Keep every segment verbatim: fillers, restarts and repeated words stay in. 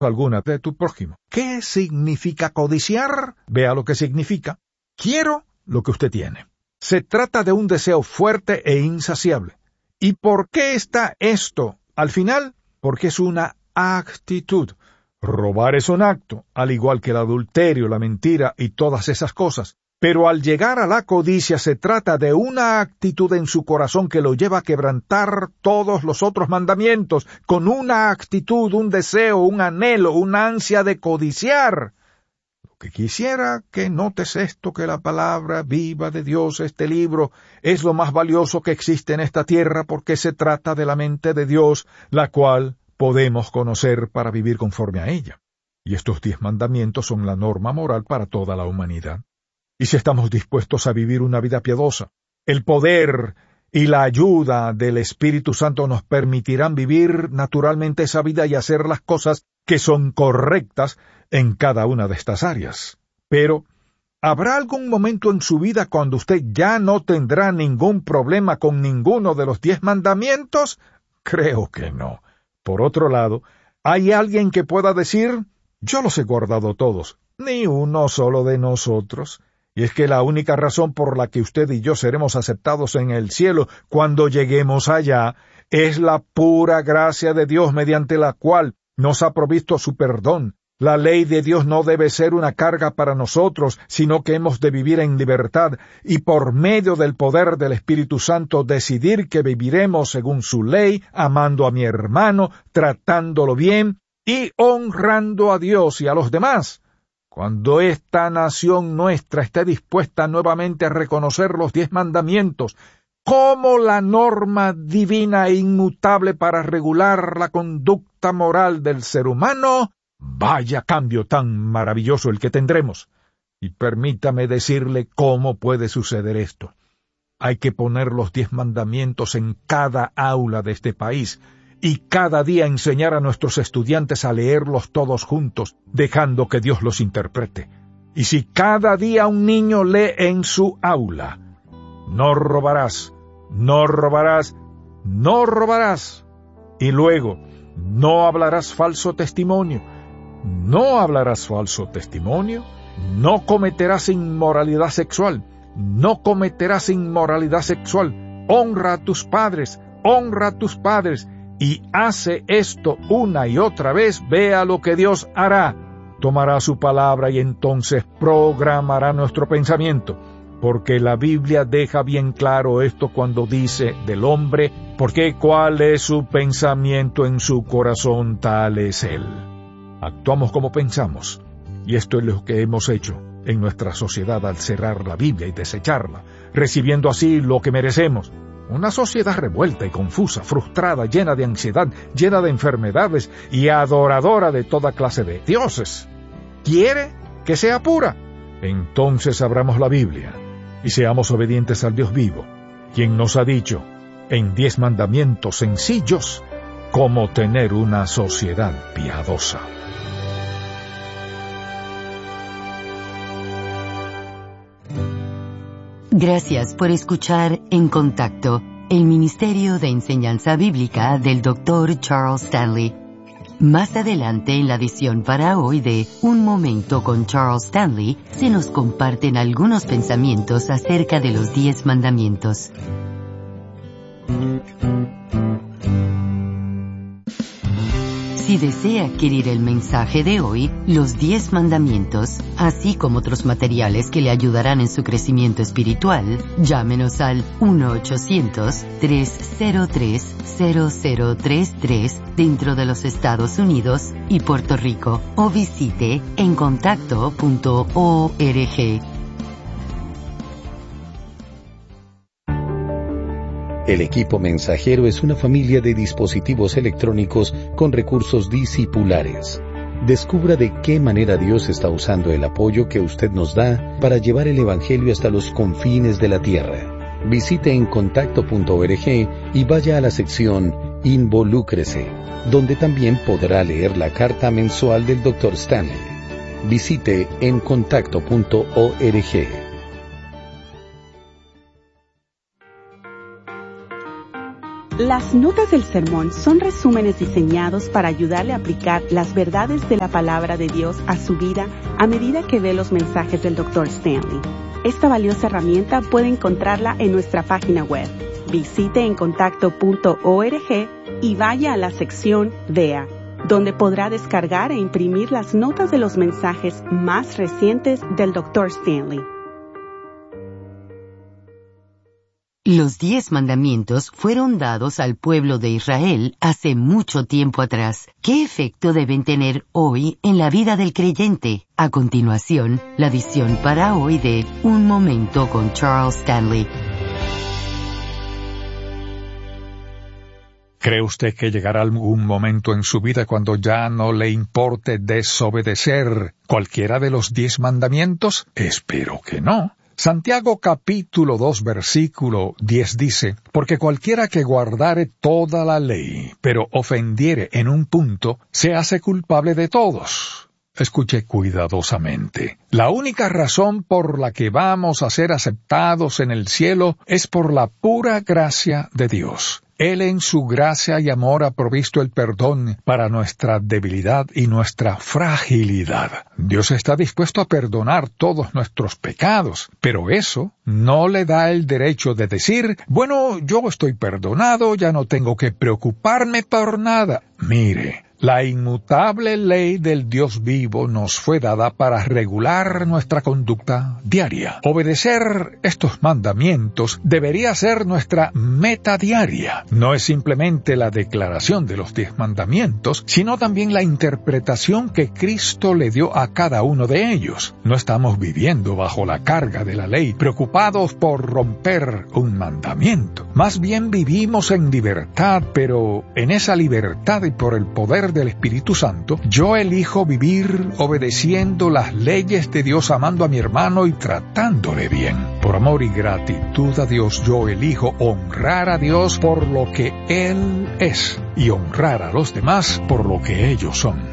alguna de tu prójimo. ¿Qué significa codiciar? Vea lo que significa. Quiero lo que usted tiene. Se trata de un deseo fuerte e insaciable. ¿Y por qué está esto al final? Porque es una actitud. Robar es un acto, al igual que el adulterio, la mentira y todas esas cosas. Pero al llegar a la codicia se trata de una actitud en su corazón que lo lleva a quebrantar todos los otros mandamientos, con una actitud, un deseo, un anhelo, una ansia de codiciar. Lo que quisiera que notes esto, que la palabra viva de Dios, este libro, es lo más valioso que existe en esta tierra porque se trata de la mente de Dios, la cual podemos conocer para vivir conforme a ella. Y estos diez mandamientos son la norma moral para toda la humanidad. Y si estamos dispuestos a vivir una vida piadosa, el poder y la ayuda del Espíritu Santo nos permitirán vivir naturalmente esa vida y hacer las cosas que son correctas en cada una de estas áreas. Pero, ¿habrá algún momento en su vida cuando usted ya no tendrá ningún problema con ninguno de los diez mandamientos? Creo que no. Por otro lado, ¿hay alguien que pueda decir, yo los he guardado todos? Ni uno solo de nosotros. Y es que la única razón por la que usted y yo seremos aceptados en el cielo cuando lleguemos allá es la pura gracia de Dios mediante la cual nos ha provisto su perdón. La ley de Dios no debe ser una carga para nosotros, sino que hemos de vivir en libertad y por medio del poder del Espíritu Santo decidir que viviremos según su ley, amando a mi hermano, tratándolo bien y honrando a Dios y a los demás. Cuando esta nación nuestra esté dispuesta nuevamente a reconocer los diez mandamientos como la norma divina e inmutable para regular la conducta moral del ser humano, vaya cambio tan maravilloso el que tendremos. Y permítame decirle cómo puede suceder esto. Hay que poner los diez mandamientos en cada aula de este país, y cada día enseñar a nuestros estudiantes a leerlos todos juntos, dejando que Dios los interprete. Y si cada día un niño lee en su aula, no robarás, no robarás, no robarás, y luego, no hablarás falso testimonio, no hablarás falso testimonio, no cometerás inmoralidad sexual, no cometerás inmoralidad sexual, honra a tus padres, honra a tus padres, y hace esto una y otra vez, vea lo que Dios hará. Tomará su palabra y entonces programará nuestro pensamiento, porque la Biblia deja bien claro esto cuando dice del hombre, porque cuál es su pensamiento en su corazón, tal es él. Actuamos como pensamos, y esto es lo que hemos hecho en nuestra sociedad al cerrar la Biblia y desecharla, recibiendo así lo que merecemos. Una sociedad revuelta y confusa, frustrada, llena de ansiedad, llena de enfermedades y adoradora de toda clase de dioses. ¿Quiere que sea pura? Entonces abramos la Biblia y seamos obedientes al Dios vivo, quien nos ha dicho, en diez mandamientos sencillos, cómo tener una sociedad piadosa. Gracias por escuchar En Contacto, el Ministerio de Enseñanza Bíblica del doctor Charles Stanley. Más adelante en la edición para hoy de Un Momento con Charles Stanley, se nos comparten algunos pensamientos acerca de los diez mandamientos. Si desea adquirir el mensaje de hoy, los diez mandamientos, así como otros materiales que le ayudarán en su crecimiento espiritual, llámenos al uno ochocientos, tres cero tres, cero cero tres tres dentro de los Estados Unidos y Puerto Rico, o visite en contacto punto org. El equipo mensajero es una familia de dispositivos electrónicos con recursos discipulares. Descubra de qué manera Dios está usando el apoyo que usted nos da para llevar el Evangelio hasta los confines de la tierra. Visite en contacto punto org y vaya a la sección Involúcrese, donde también podrá leer la carta mensual del doctor Stanley. Visite en contacto punto org. Las notas del sermón son resúmenes diseñados para ayudarle a aplicar las verdades de la palabra de Dios a su vida a medida que ve los mensajes del doctor Stanley. Esta valiosa herramienta puede encontrarla en nuestra página web. Visite encontacto punto org y vaya a la sección Vea, donde podrá descargar e imprimir las notas de los mensajes más recientes del doctor Stanley. Los diez mandamientos fueron dados al pueblo de Israel hace mucho tiempo atrás. ¿Qué efecto deben tener hoy en la vida del creyente? A continuación, la edición para hoy de Un Momento con Charles Stanley. ¿Cree usted que llegará algún momento en su vida cuando ya no le importe desobedecer cualquiera de los diez mandamientos? Espero que no. Santiago capítulo dos versículo diez dice, porque cualquiera que guardare toda la ley, pero ofendiere en un punto, se hace culpable de todos. Escuche cuidadosamente. La única razón por la que vamos a ser aceptados en el cielo es por la pura gracia de Dios. Él en su gracia y amor ha provisto el perdón para nuestra debilidad y nuestra fragilidad. Dios está dispuesto a perdonar todos nuestros pecados, pero eso no le da el derecho de decir, bueno, yo estoy perdonado, ya no tengo que preocuparme por nada. Mire, la inmutable ley del Dios vivo nos fue dada para regular nuestra conducta diaria. Obedecer estos mandamientos debería ser nuestra meta diaria. No es simplemente la declaración de los diez mandamientos, sino también la interpretación que Cristo le dio a cada uno de ellos. No estamos viviendo bajo la carga de la ley, preocupados por romper un mandamiento. Más bien vivimos en libertad, pero en esa libertad y por el poder del Espíritu Santo, yo elijo vivir obedeciendo las leyes de Dios, amando a mi hermano y tratándole bien. Por amor y gratitud a Dios, yo elijo honrar a Dios por lo que Él es y honrar a los demás por lo que ellos son.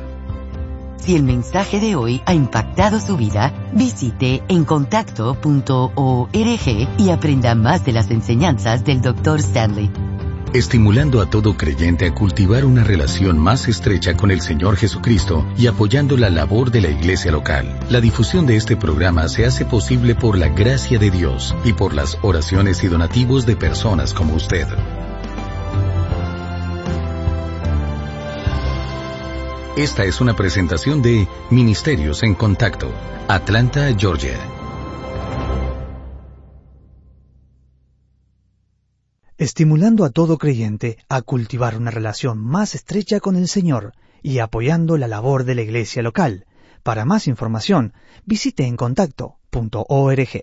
Si el mensaje de hoy ha impactado su vida, visite encontacto punto org y aprenda más de las enseñanzas del doctor Stanley. Estimulando a todo creyente a cultivar una relación más estrecha con el Señor Jesucristo y apoyando la labor de la iglesia local. La difusión de este programa se hace posible por la gracia de Dios y por las oraciones y donativos de personas como usted. Esta es una presentación de Ministerios en Contacto, Atlanta, Georgia. Estimulando a todo creyente a cultivar una relación más estrecha con el Señor y apoyando la labor de la iglesia local. Para más información, visite encontacto punto org.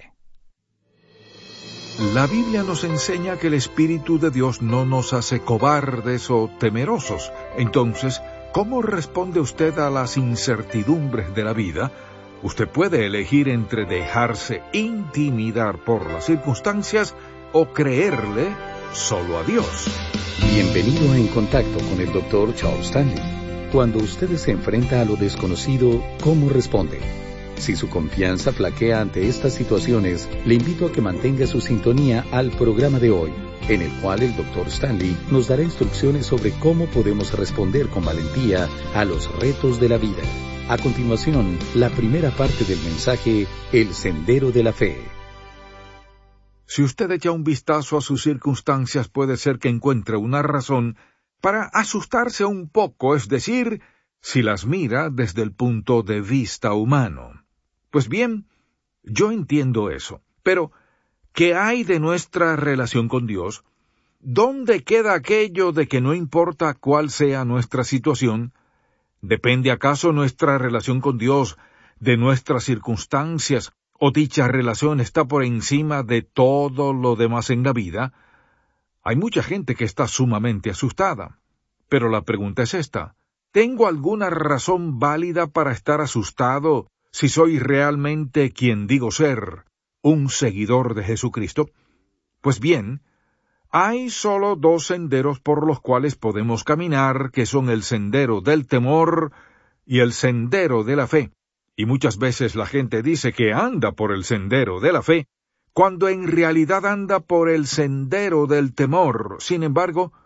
La Biblia nos enseña que el Espíritu de Dios no nos hace cobardes o temerosos. Entonces, ¿cómo responde usted a las incertidumbres de la vida? Usted puede elegir entre dejarse intimidar por las circunstancias o creerle solo a Dios. Bienvenido a En Contacto con el doctor Charles Stanley. Cuando usted se enfrenta a lo desconocido, ¿cómo responde? Si su confianza flaquea ante estas situaciones, le invito a que mantenga su sintonía al programa de hoy, en el cual el doctor Stanley nos dará instrucciones sobre cómo podemos responder con valentía a los retos de la vida. A continuación, la primera parte del mensaje, El Sendero de la Fe. Si usted echa un vistazo a sus circunstancias, puede ser que encuentre una razón para asustarse un poco, es decir, si las mira desde el punto de vista humano. Pues bien, yo entiendo eso, pero ¿qué hay de nuestra relación con Dios? ¿Dónde queda aquello de que no importa cuál sea nuestra situación? ¿Depende acaso nuestra relación con Dios de nuestras circunstancias? ¿O dicha relación está por encima de todo lo demás en la vida? Hay mucha gente que está sumamente asustada. Pero la pregunta es esta. ¿Tengo alguna razón válida para estar asustado si soy realmente quien digo ser, un seguidor de Jesucristo? Pues bien, hay solo dos senderos por los cuales podemos caminar, que son el sendero del temor y el sendero de la fe. Y muchas veces la gente dice que anda por el sendero de la fe, cuando en realidad anda por el sendero del temor. Sin embargo,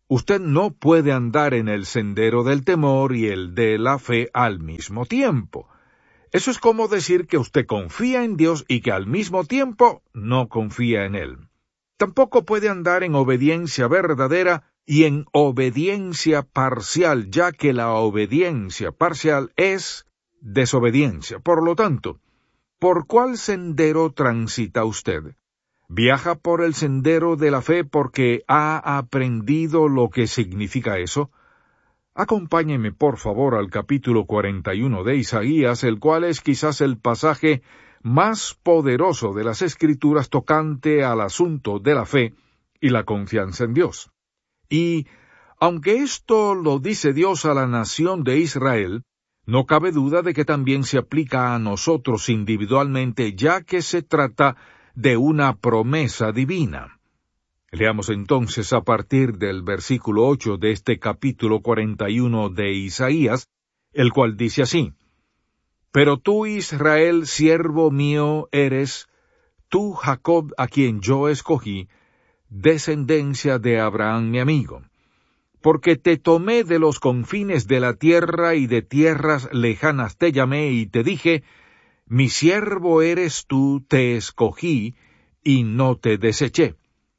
Usted no puede andar en el sendero del temor y el de la fe al mismo tiempo. Eso es como decir que usted confía en Dios y que al mismo tiempo no confía en Él. Tampoco puede andar en obediencia verdadera y en obediencia parcial, ya que la obediencia parcial es desobediencia. Por lo tanto, ¿por cuál sendero transita usted? ¿Viaja por el sendero de la fe porque ha aprendido lo que significa eso? Acompáñeme, por favor, al capítulo cuarenta y uno de Isaías, el cual es quizás el pasaje más poderoso de las Escrituras tocante al asunto de la fe y la confianza en Dios. Y, aunque esto lo dice Dios a la nación de Israel, no cabe duda de que también se aplica a nosotros individualmente, ya que se trata de una promesa divina. Leamos entonces a partir del versículo ocho de este capítulo cuarenta y uno de Isaías, el cual dice así: Pero tú, Israel, siervo mío eres, tú, Jacob, a quien yo escogí, descendencia de Abraham mi amigo. Porque te tomé de los confines de la tierra y de tierras lejanas te llamé y te dije, mi siervo eres tú, te escogí y no te deseché.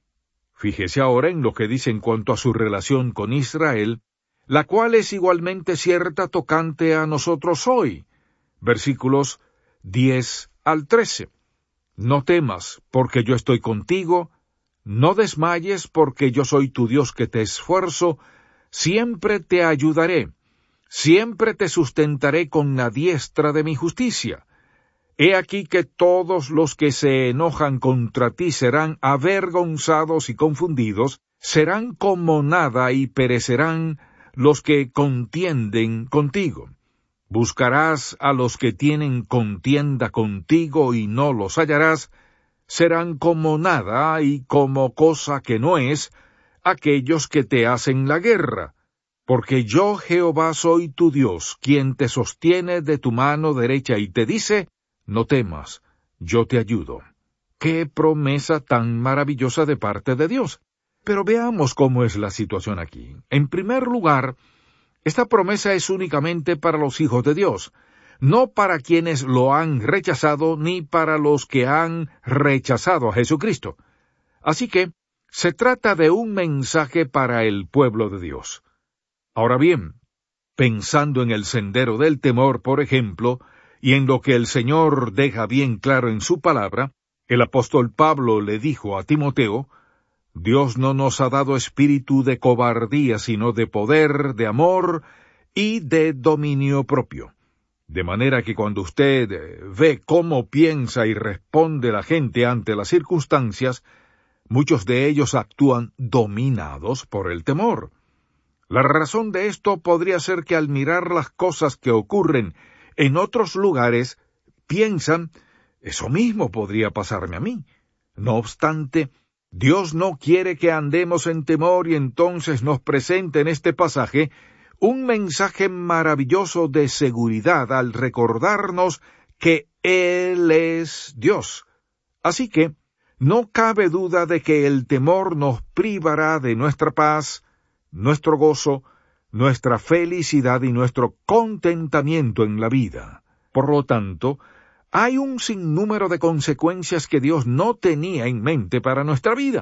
Fíjese ahora en lo que dice en cuanto a su relación con Israel, la cual es igualmente cierta tocante a nosotros hoy. Versículos diez al trece. No temas, porque yo estoy contigo, no desmayes, porque yo soy tu Dios que te esfuerzo, siempre te ayudaré, siempre te sustentaré con la diestra de mi justicia. He aquí que todos los que se enojan contra ti serán avergonzados y confundidos, serán como nada y perecerán los que contienden contigo. Buscarás a los que tienen contienda contigo y no los hallarás, serán como nada y como cosa que no es aquellos que te hacen la guerra. Porque yo, Jehová, soy tu Dios, quien te sostiene de tu mano derecha y te dice, no temas, yo te ayudo. ¡Qué promesa tan maravillosa de parte de Dios! Pero veamos cómo es la situación aquí. En primer lugar, esta promesa es únicamente para los hijos de Dios, no para quienes lo han rechazado ni para los que han rechazado a Jesucristo. Así que, se trata de un mensaje para el pueblo de Dios. Ahora bien, pensando en el sendero del temor, por ejemplo, y en lo que el Señor deja bien claro en su palabra, el apóstol Pablo le dijo a Timoteo, Dios no nos ha dado espíritu de cobardía, sino de poder, de amor y de dominio propio. De manera que cuando usted ve cómo piensa y responde la gente ante las circunstancias, muchos de ellos actúan dominados por el temor. La razón de esto podría ser que al mirar las cosas que ocurren en otros lugares, piensan, eso mismo podría pasarme a mí. No obstante, Dios no quiere que andemos en temor y entonces nos presenta en este pasaje un mensaje maravilloso de seguridad al recordarnos que Él es Dios. Así que, no cabe duda de que el temor nos privará de nuestra paz, nuestro gozo, nuestra felicidad y nuestro contentamiento en la vida. Por lo tanto, hay un sinnúmero de consecuencias que Dios no tenía en mente para nuestra vida.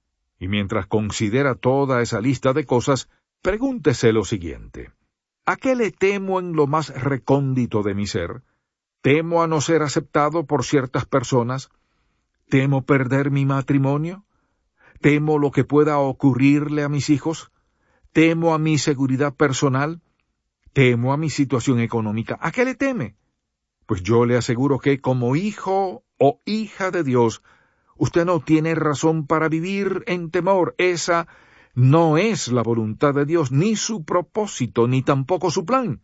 Y mientras considera toda esa lista de cosas, pregúntese lo siguiente. ¿A qué le temo en lo más recóndito de mi ser? ¿Temo a no ser aceptado por ciertas personas? ¿Temo perder mi matrimonio? ¿Temo lo que pueda ocurrirle a mis hijos? ¿Temo a mi seguridad personal? ¿Temo a mi situación económica? ¿A qué le teme? Pues yo le aseguro que como hijo o hija de Dios, usted no tiene razón para vivir en temor. Esa no es la voluntad de Dios, ni su propósito, ni tampoco su plan.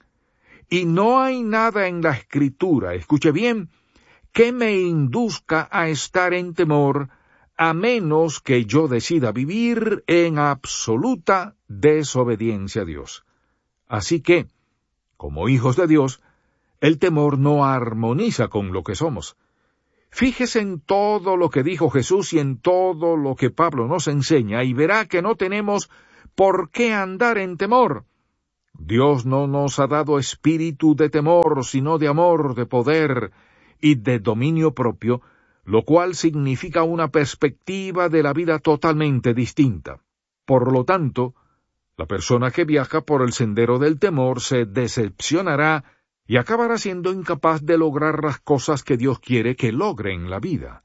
Y no hay nada en la Escritura, escuche bien, que me induzca a estar en temor, a menos que yo decida vivir en absoluta desobediencia a Dios. Así que, como hijos de Dios, el temor no armoniza con lo que somos. Fíjese en todo lo que dijo Jesús y en todo lo que Pablo nos enseña y verá que no tenemos ¿Por qué andar en temor? Dios no nos ha dado espíritu de temor, sino de amor, de poder y de dominio propio, lo cual significa una perspectiva de la vida totalmente distinta. Por lo tanto, la persona que viaja por el sendero del temor se decepcionará y acabará siendo incapaz de lograr las cosas que Dios quiere que logre en la vida.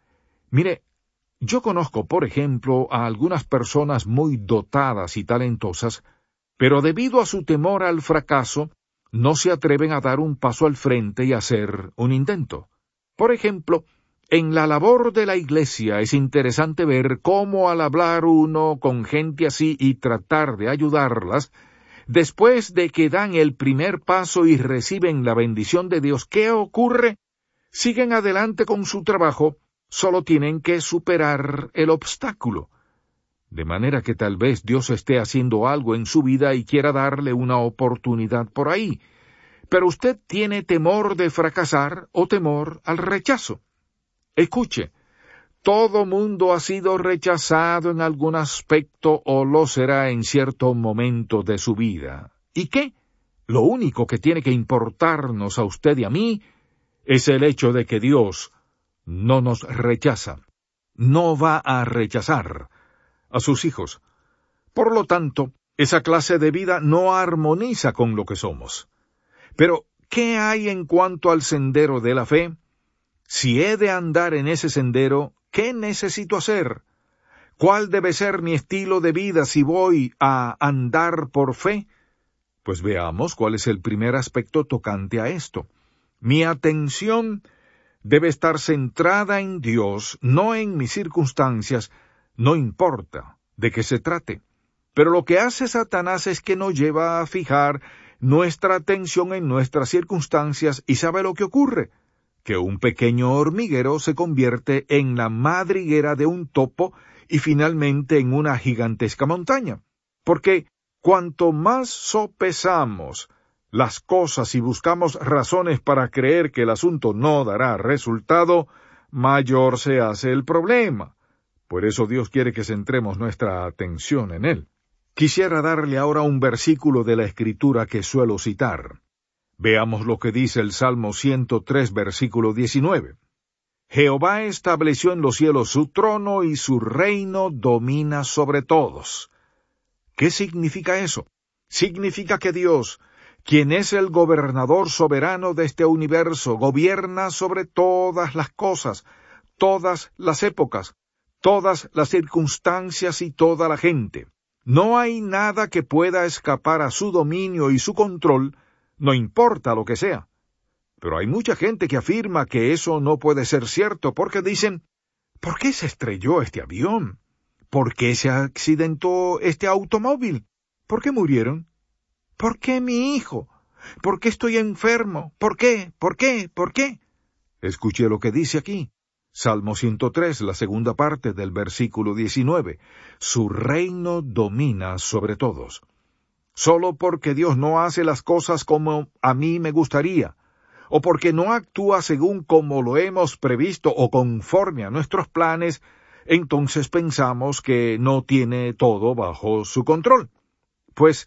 Mire, yo conozco, por ejemplo, a algunas personas muy dotadas y talentosas, pero debido a su temor al fracaso, no se atreven a dar un paso al frente y hacer un intento. Por ejemplo, en la labor de la iglesia es interesante ver cómo al hablar uno con gente así y tratar de ayudarlas, después de que dan el primer paso y reciben la bendición de Dios, ¿qué ocurre? Siguen adelante con su trabajo, solo tienen que superar el obstáculo. De manera que tal vez Dios esté haciendo algo en su vida y quiera darle una oportunidad por ahí. Pero usted tiene temor de fracasar o temor al rechazo. Escuche, todo mundo ha sido rechazado en algún aspecto o lo será en cierto momento de su vida. ¿Y qué? Lo único que tiene que importarnos a usted y a mí es el hecho de que Dios no nos rechaza, no va a rechazar a sus hijos. Por lo tanto, esa clase de vida no armoniza con lo que somos. Pero, ¿qué hay en cuanto al sendero de la fe? Si he de andar en ese sendero, ¿qué necesito hacer? ¿Cuál debe ser mi estilo de vida si voy a andar por fe? Pues veamos cuál es el primer aspecto tocante a esto. Mi atención debe estar centrada en Dios, no en mis circunstancias, no importa de qué se trate. Pero lo que hace Satanás es que nos lleva a fijar nuestra atención en nuestras circunstancias y ¿sabe lo que ocurre? Que un pequeño hormiguero se convierte en la madriguera de un topo y finalmente en una gigantesca montaña. Porque cuanto más sopesamos las cosas y buscamos razones para creer que el asunto no dará resultado, mayor se hace el problema. Por eso Dios quiere que centremos nuestra atención en Él. Quisiera darle ahora un versículo de la Escritura que suelo citar. Veamos lo que dice el Salmo ciento tres, versículo diecinueve. Jehová estableció en los cielos su trono y su reino domina sobre todos. ¿Qué significa eso? Significa que Dios, quien es el gobernador soberano de este universo, gobierna sobre todas las cosas, todas las épocas, todas las circunstancias y toda la gente. No hay nada que pueda escapar a su dominio y su control, no importa lo que sea. Pero hay mucha gente que afirma que eso no puede ser cierto porque dicen, ¿por qué se estrelló este avión? ¿Por qué se accidentó este automóvil? ¿Por qué murieron? ¿Por qué mi hijo? ¿Por qué estoy enfermo? ¿Por qué? ¿Por qué? ¿Por qué? Escuche lo que dice aquí. Salmo ciento tres, la segunda parte del versículo diecinueve. Su reino domina sobre todos. Solo porque Dios no hace las cosas como a mí me gustaría, o porque no actúa según como lo hemos previsto o conforme a nuestros planes, entonces pensamos que no tiene todo bajo su control. Pues,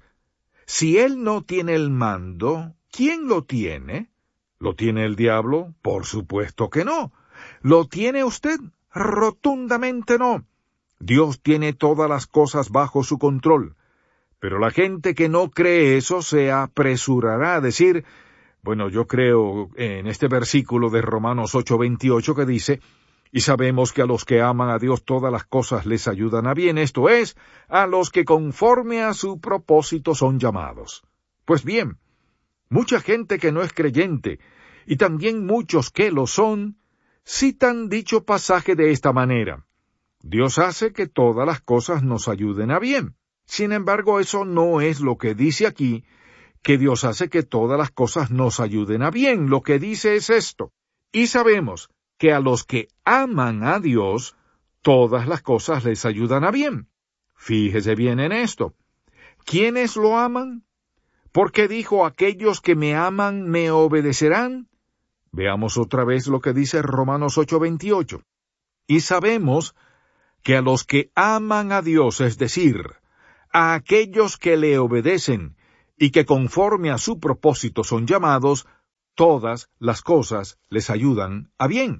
si Él no tiene el mando, ¿quién lo tiene? ¿Lo tiene el diablo? Por supuesto que no. ¿Lo tiene usted? Rotundamente no. Dios tiene todas las cosas bajo su control. Pero la gente que no cree eso se apresurará a decir, bueno, yo creo en este versículo de Romanos ocho veintiocho que dice, y sabemos que a los que aman a Dios todas las cosas les ayudan a bien, esto es, a los que conforme a su propósito son llamados. Pues bien, mucha gente que no es creyente, y también muchos que lo son, citan dicho pasaje de esta manera. Dios hace que todas las cosas nos ayuden a bien. Sin embargo, eso no es lo que dice aquí, que Dios hace que todas las cosas nos ayuden a bien. Lo que dice es esto. Y sabemos que a los que aman a Dios, todas las cosas les ayudan a bien. Fíjese bien en esto. ¿Quiénes lo aman? Porque dijo, aquellos que me aman me obedecerán. Veamos otra vez lo que dice Romanos ocho veintiocho. Y sabemos que a los que aman a Dios, es decir, a aquellos que le obedecen y que conforme a su propósito son llamados, todas las cosas les ayudan a bien.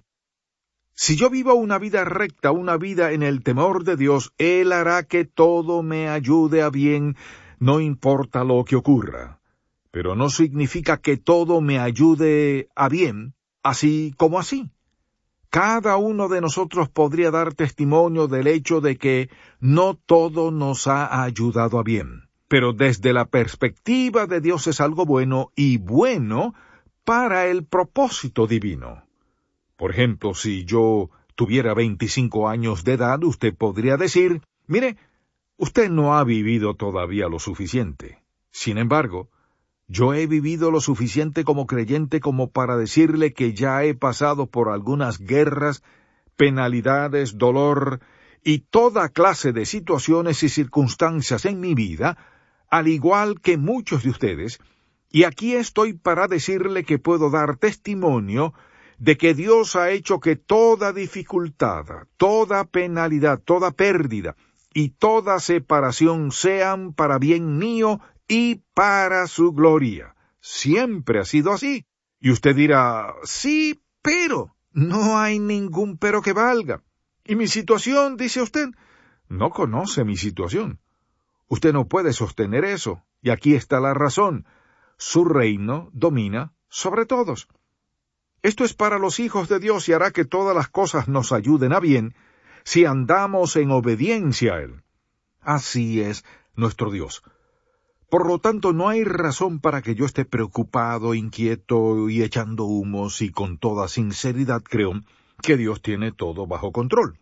Si yo vivo una vida recta, una vida en el temor de Dios, Él hará que todo me ayude a bien, no importa lo que ocurra. Pero no significa que todo me ayude a bien, así como así. Cada uno de nosotros podría dar testimonio del hecho de que no todo nos ha ayudado a bien. Pero desde la perspectiva de Dios es algo bueno y bueno para el propósito divino. Por ejemplo, si yo tuviera veinticinco años de edad, usted podría decir, mire, usted no ha vivido todavía lo suficiente. Sin embargo, yo he vivido lo suficiente como creyente como para decirle que ya he pasado por algunas guerras, penalidades, dolor y toda clase de situaciones y circunstancias en mi vida, al igual que muchos de ustedes, y aquí estoy para decirle que puedo dar testimonio de que Dios ha hecho que toda dificultad, toda penalidad, toda pérdida y toda separación sean para bien mío y para su gloria. Siempre ha sido así. Y usted dirá, sí, pero no hay ningún pero que valga. ¿Y mi situación, dice usted? No conoce mi situación. Usted no puede sostener eso, y aquí está la razón. Su reino domina sobre todos. Esto es para los hijos de Dios y hará que todas las cosas nos ayuden a bien si andamos en obediencia a Él. Así es nuestro Dios. Por lo tanto, no hay razón para que yo esté preocupado, inquieto y echando humos, y con toda sinceridad creo que Dios tiene todo bajo control.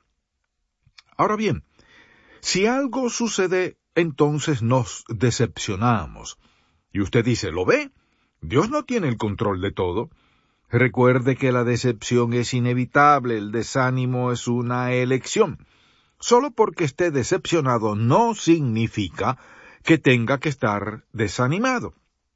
Ahora bien, si algo sucede, entonces nos decepcionamos. Y usted dice, ¿lo ve? Dios no tiene el control de todo. Recuerde que la decepción es inevitable, el desánimo es una elección. Solo porque esté decepcionado no significa que tenga que estar desanimado.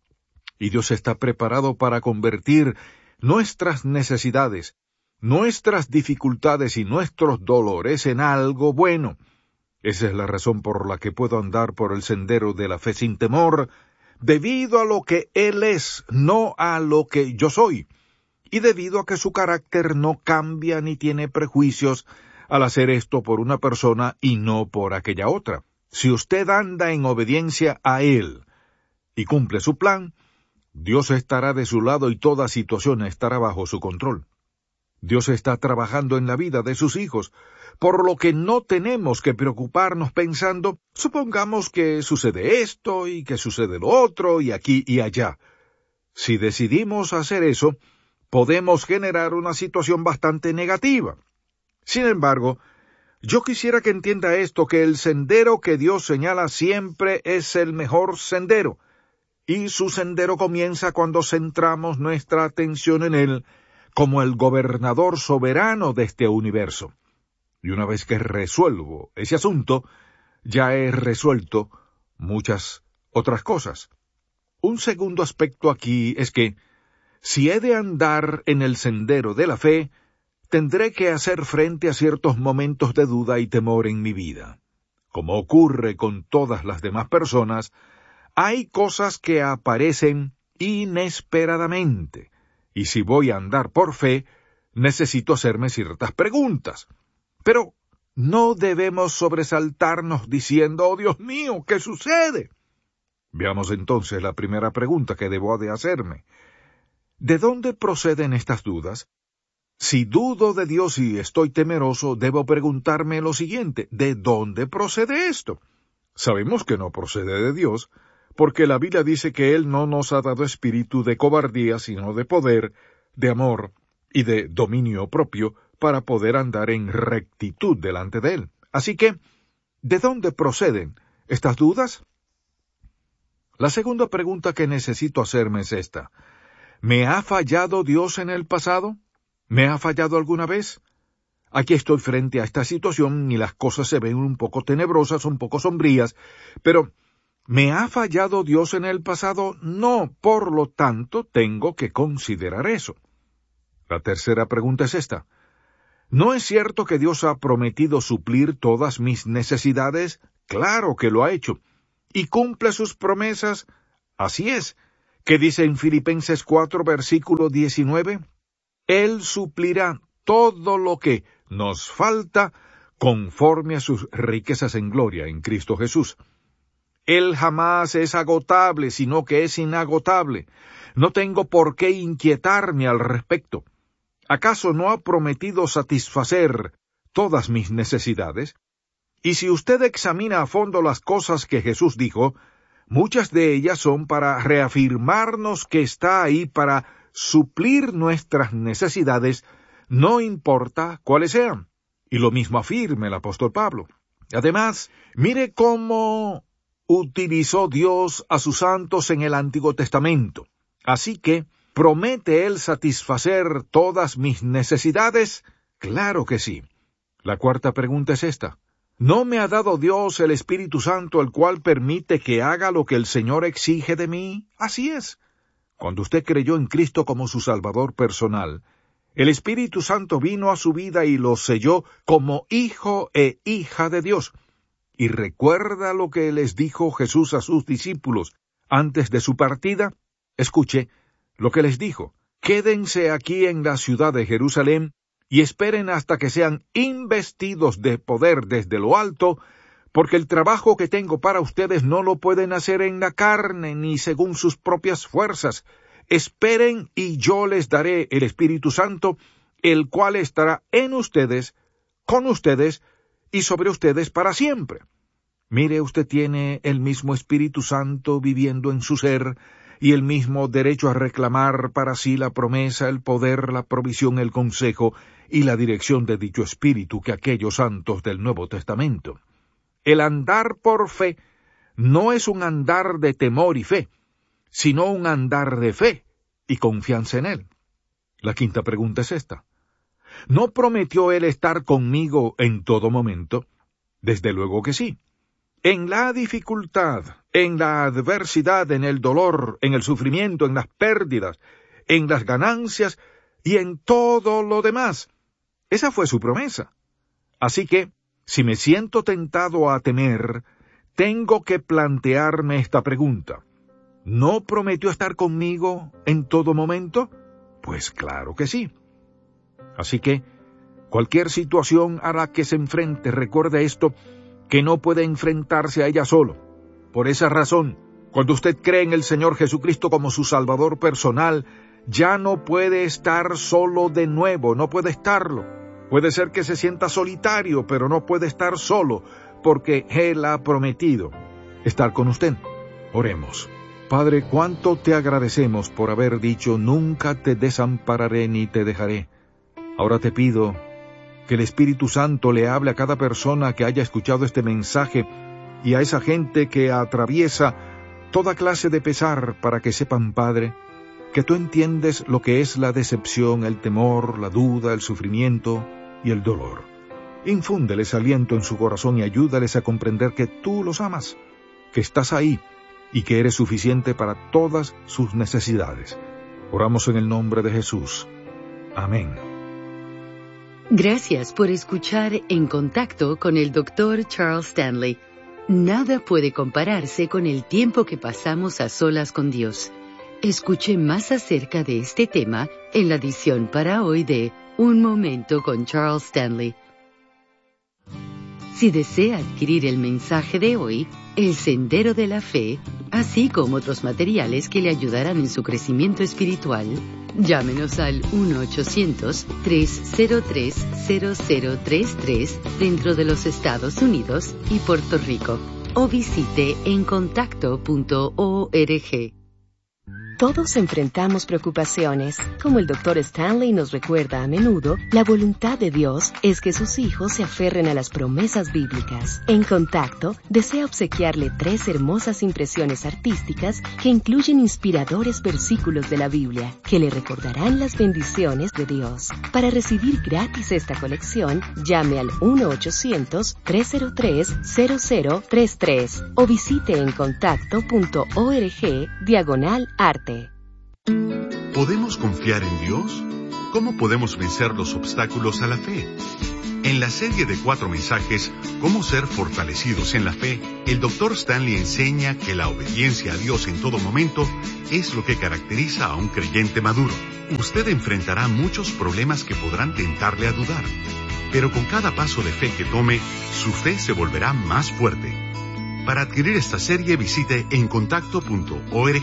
Y Dios está preparado para convertir nuestras necesidades, nuestras dificultades y nuestros dolores en algo bueno. Esa es la razón por la que puedo andar por el sendero de la fe sin temor, debido a lo que Él es, no a lo que yo soy, y debido a que su carácter no cambia ni tiene prejuicios al hacer esto por una persona y no por aquella otra. Si usted anda en obediencia a Él y cumple su plan, Dios estará de su lado y toda situación estará bajo su control. Dios está trabajando en la vida de sus hijos, por lo que no tenemos que preocuparnos pensando, supongamos que sucede esto y que sucede lo otro y aquí y allá. Si decidimos hacer eso, podemos generar una situación bastante negativa. Sin embargo, yo quisiera que entienda esto, que el sendero que Dios señala siempre es el mejor sendero, y su sendero comienza cuando centramos nuestra atención en Él como el gobernador soberano de este universo. Y una vez que resuelvo ese asunto, ya he resuelto muchas otras cosas. Un segundo aspecto aquí es que, si he de andar en el sendero de la fe, tendré que hacer frente a ciertos momentos de duda y temor en mi vida. Como ocurre con todas las demás personas, hay cosas que aparecen inesperadamente, y si voy a andar por fe, necesito hacerme ciertas preguntas. Pero no debemos sobresaltarnos diciendo, ¡oh Dios mío, ¿qué sucede? Veamos entonces la primera pregunta que debo de hacerme. ¿De dónde proceden estas dudas? Si dudo de Dios y estoy temeroso, debo preguntarme lo siguiente, ¿de dónde procede esto? Sabemos que no procede de Dios, porque la Biblia dice que Él no nos ha dado espíritu de cobardía, sino de poder, de amor y de dominio propio, para poder andar en rectitud delante de Él. Así que, ¿de dónde proceden estas dudas? La segunda pregunta que necesito hacerme es esta. ¿Me ha fallado Dios en el pasado? ¿Me ha fallado alguna vez? Aquí estoy frente a esta situación y las cosas se ven un poco tenebrosas, un poco sombrías, pero ¿me ha fallado Dios en el pasado? No, por lo tanto, tengo que considerar eso. La tercera pregunta es esta. ¿No es cierto que Dios ha prometido suplir todas mis necesidades? Claro que lo ha hecho. y cumple sus promesas. Así es, que dice en Filipenses cuatro, versículo diecinueve, Él suplirá todo lo que nos falta conforme a sus riquezas en gloria en Cristo Jesús. Él jamás es agotable, sino que es inagotable. No tengo por qué inquietarme al respecto. ¿Acaso no ha prometido satisfacer todas mis necesidades? Y si usted examina a fondo las cosas que Jesús dijo, muchas de ellas son para reafirmarnos que está ahí para suplir nuestras necesidades, no importa cuáles sean. Y lo mismo afirma el apóstol Pablo. Además, mire cómo utilizó Dios a sus santos en el Antiguo Testamento. Así que, ¿promete Él satisfacer todas mis necesidades? Claro que sí. La cuarta pregunta es esta. ¿No me ha dado Dios el Espíritu Santo, el cual permite que haga lo que el Señor exige de mí? Así es. Cuando usted creyó en Cristo como su Salvador personal, el Espíritu Santo vino a su vida y lo selló como hijo e hija de Dios. Y recuerda lo que les dijo Jesús a sus discípulos antes de su partida. Escuche lo que les dijo. Quédense aquí en la ciudad de Jerusalén y esperen hasta que sean investidos de poder desde lo alto, porque el trabajo que tengo para ustedes no lo pueden hacer en la carne ni según sus propias fuerzas. Esperen y yo les daré el Espíritu Santo, el cual estará en ustedes, con ustedes y sobre ustedes para siempre. Mire, usted tiene el mismo Espíritu Santo viviendo en su ser y el mismo derecho a reclamar para sí la promesa, el poder, la provisión, el consejo y la dirección de dicho Espíritu que aquellos santos del Nuevo Testamento. El andar por fe no es un andar de temor y fe, sino un andar de fe y confianza en Él. La quinta pregunta es esta. ¿No prometió Él estar conmigo en todo momento? Desde luego que sí. En la dificultad, en la adversidad, en el dolor, en el sufrimiento, en las pérdidas, en las ganancias y en todo lo demás. Esa fue su promesa. Así que, si me siento tentado a temer, tengo que plantearme esta pregunta. ¿No prometió estar conmigo en todo momento? Pues claro que sí. Así que, cualquier situación a la que se enfrente, recuerde esto, que no puede enfrentarse a ella solo. Por esa razón, cuando usted cree en el Señor Jesucristo como su Salvador personal, ya no puede estar solo de nuevo, no puede estarlo. Puede ser que se sienta solitario, pero no puede estar solo, porque Él ha prometido estar con usted. Oremos. Padre, cuánto te agradecemos por haber dicho, nunca te desampararé ni te dejaré. Ahora te pido que el Espíritu Santo le hable a cada persona que haya escuchado este mensaje y a esa gente que atraviesa toda clase de pesar para que sepan, Padre, que tú entiendes lo que es la decepción, el temor, la duda, el sufrimiento y el dolor. Infúndeles aliento en su corazón y ayúdales a comprender que tú los amas, que estás ahí y que eres suficiente para todas sus necesidades. Oramos en el nombre de Jesús. Amén. Gracias por escuchar En Contacto con el doctor Charles Stanley. Nada puede compararse con el tiempo que pasamos a solas con Dios. Escuche más acerca de este tema en la edición para hoy de Un Momento con Charles Stanley. Si desea adquirir el mensaje de hoy, El Sendero de la Fe, así como otros materiales que le ayudarán en su crecimiento espiritual, llámenos al uno ochocientos, tres cero tres, cero cero tres tres dentro de los Estados Unidos y Puerto Rico, o visite en contacto punto org. Todos enfrentamos preocupaciones. Como el doctor Stanley nos recuerda a menudo, la voluntad de Dios es que sus hijos se aferren a las promesas bíblicas. En Contacto, desea obsequiarle tres hermosas impresiones artísticas que incluyen inspiradores versículos de la Biblia, que le recordarán las bendiciones de Dios. Para recibir gratis esta colección, llame al uno ochocientos, tres cero tres, cero cero tres tres o visite en contacto punto org diagonal arte. ¿Podemos confiar en Dios? ¿Cómo podemos vencer los obstáculos a la fe? En la serie de cuatro mensajes, Cómo ser fortalecidos en la fe, el doctor Stanley enseña que la obediencia a Dios en todo momento es lo que caracteriza a un creyente maduro. Usted enfrentará muchos problemas que podrán tentarle a dudar, pero con cada paso de fe que tome, su fe se volverá más fuerte. Para adquirir esta serie, visite en contacto punto org.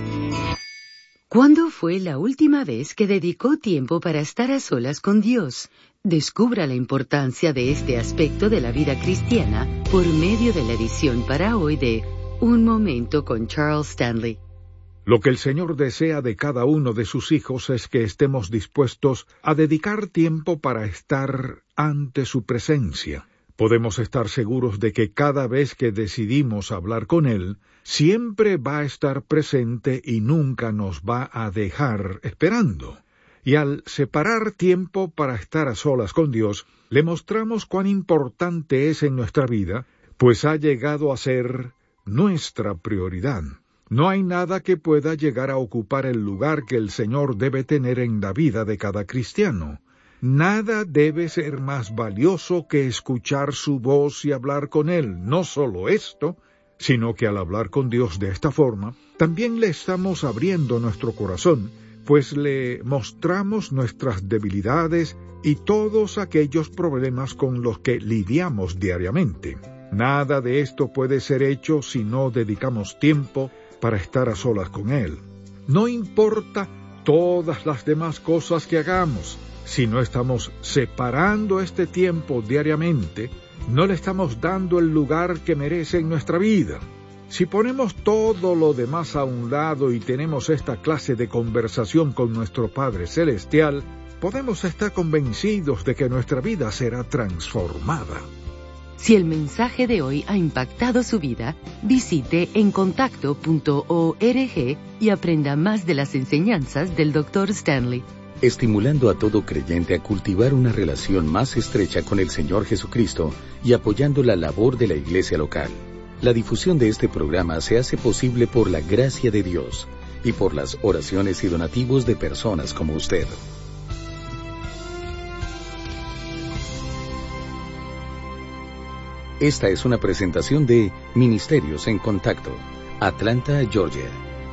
¿Cuándo fue la última vez que dedicó tiempo para estar a solas con Dios? Descubra la importancia de este aspecto de la vida cristiana por medio de la edición para hoy de Un Momento con Charles Stanley. Lo que el Señor desea de cada uno de sus hijos es que estemos dispuestos a dedicar tiempo para estar ante su presencia. Podemos estar seguros de que cada vez que decidimos hablar con Él, siempre va a estar presente y nunca nos va a dejar esperando. Y al separar tiempo para estar a solas con Dios, le mostramos cuán importante es en nuestra vida, pues ha llegado a ser nuestra prioridad. No hay nada que pueda llegar a ocupar el lugar que el Señor debe tener en la vida de cada cristiano. Nada debe ser más valioso que escuchar su voz y hablar con Él. No solo esto, sino que al hablar con Dios de esta forma, también le estamos abriendo nuestro corazón, pues le mostramos nuestras debilidades y todos aquellos problemas con los que lidiamos diariamente. Nada de esto puede ser hecho si no dedicamos tiempo para estar a solas con Él. No importa todas las demás cosas que hagamos, si no estamos separando este tiempo diariamente, no le estamos dando el lugar que merece en nuestra vida. Si ponemos todo lo demás a un lado y tenemos esta clase de conversación con nuestro Padre Celestial, podemos estar convencidos de que nuestra vida será transformada. Si el mensaje de hoy ha impactado su vida, visite en contacto punto org y aprenda más de las enseñanzas del doctor Stanley. Estimulando a todo creyente a cultivar una relación más estrecha con el Señor Jesucristo y apoyando la labor de la iglesia local. La difusión de este programa se hace posible por la gracia de Dios y por las oraciones y donativos de personas como usted. Esta es una presentación de Ministerios en Contacto, Atlanta, Georgia.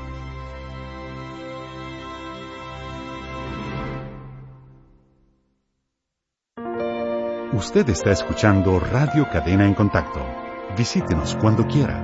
Usted está escuchando Radio Cadena en Contacto. Visítenos cuando quiera.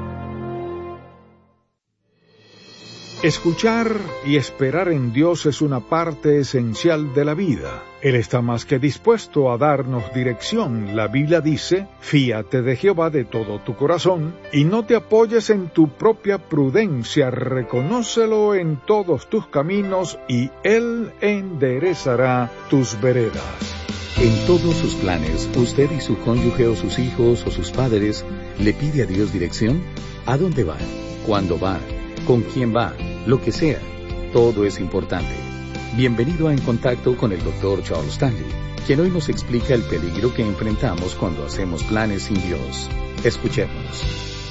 Escuchar y esperar en Dios es una parte esencial de la vida. Él está más que dispuesto a darnos dirección. La Biblia dice, fíate de Jehová de todo tu corazón, y no te apoyes en tu propia prudencia, reconócelo en todos tus caminos, y Él enderezará tus veredas. En todos sus planes, usted y su cónyuge o sus hijos o sus padres, ¿le pide a Dios dirección? ¿A dónde va? ¿Cuándo va? ¿Con quién va? Lo que sea. Todo es importante. Bienvenido a En Contacto con el doctor Charles Stanley, quien hoy nos explica el peligro que enfrentamos cuando hacemos planes sin Dios. Escuchemos.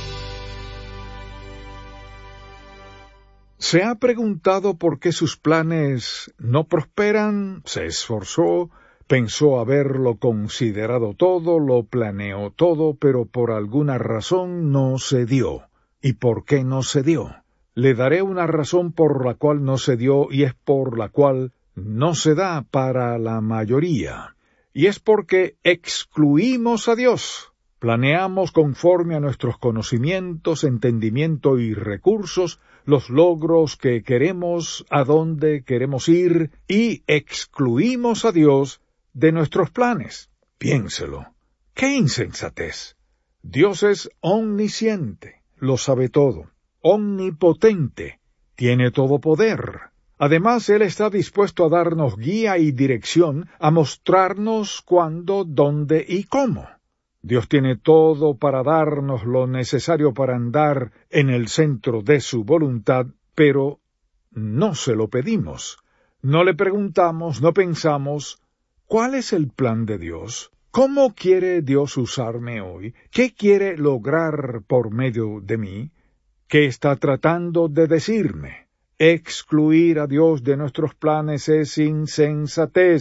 ¿Se ha preguntado por qué sus planes no prosperan? ¿Se esforzó? Pensó haberlo considerado todo, lo planeó todo, pero por alguna razón no se dio. ¿Y por qué no se dio? Le daré una razón por la cual no se dio y es por la cual no se da para la mayoría. Y es porque excluimos a Dios. Planeamos conforme a nuestros conocimientos, entendimiento y recursos, los logros que queremos, a dónde queremos ir, y excluimos a Dios de nuestros planes. Piénselo. ¡Qué insensatez! Dios es omnisciente, lo sabe todo, omnipotente, tiene todo poder. Además, Él está dispuesto a darnos guía y dirección, a mostrarnos cuándo, dónde y cómo. Dios tiene todo para darnos lo necesario para andar en el centro de su voluntad, pero no se lo pedimos. No le preguntamos, no pensamos, ¿cuál es el plan de Dios? ¿Cómo quiere Dios usarme hoy? ¿Qué quiere lograr por medio de mí? ¿Qué está tratando de decirme? Excluir a Dios de nuestros planes es insensatez.